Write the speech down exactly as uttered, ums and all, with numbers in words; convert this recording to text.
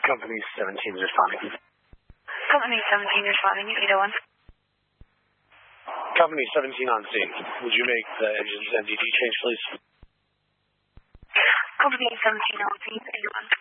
Company seventeen is responding. Company seventeen responding, eight oh one. Company seventeen on scene. Would you make the engine's N D D change, please? Company seventeen on scene, eight oh one.